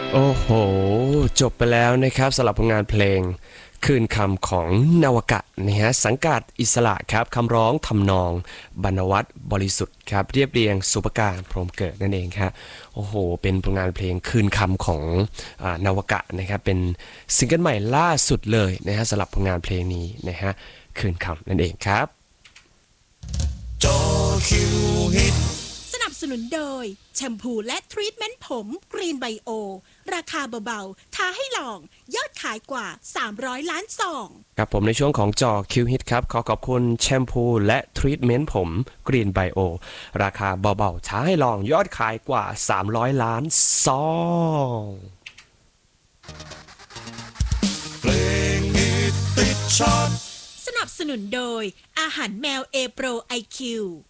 โอ้โหจบไปแล้วนะครับสำหรับผลงานเพลงคืนคำของนวกะนะฮะสังกัดอิสระครับคำร้องทำนองบรรณวัฒน์บริสุทธิ์ครับเรียบเรียงสุภการพรหมเกิดนั่นเองครับโอ้โหเป็นผลงานเพลงคืนคำของนวกะนะครับเป็นซิงเกิลใหม่ล่าสุดเลยนะฮะสำหรับผลงานเพลงนี้นะฮะคืนคำนั่นเองครับจอคิวฮิตสนับสนุนโดยแชมพูและทรีทเมนต์ผมกรีนไบโอราคาเบาๆท้าให้ลองยอดขายกว่า300ล้านซองครับผมในช่วงของจอคิวฮิตครับขอขอบคุณแชมพูและทรีทเมนต์ผมกรีนไบโอราคาเบาๆท้าให้ลองยอดขายกว่า300ล้านซองเพลงฮิตติดชาร์ตสนับสนุนโดยอาหารแมวเอโปรไอคิว